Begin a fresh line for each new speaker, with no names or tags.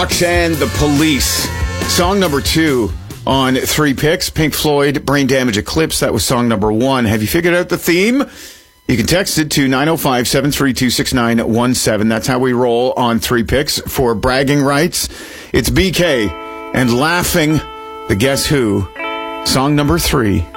And the Police. Song number 2 on 3 picks. Pink Floyd, Brain Damage Eclipse. That was song number 1. Have you figured out the theme? You can text it to 905-732-6917. That's how we roll on 3 picks for bragging rights. It's BK and Laughing, the Guess Who. Song number 3.